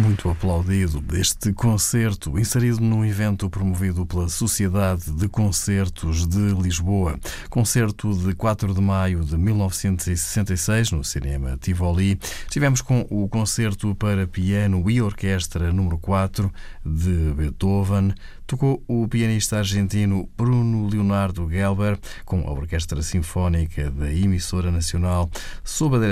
Muito aplaudido este concerto, inserido num evento promovido pela Sociedade de Concertos de Lisboa. Concerto de 4 de maio de 1966, no Cinema Tivoli. Estivemos com o concerto para piano e orquestra número 4 de Beethoven. Tocou o pianista argentino Bruno Leonardo Gelber, com a Orquestra Sinfónica da Emissora Nacional, sob a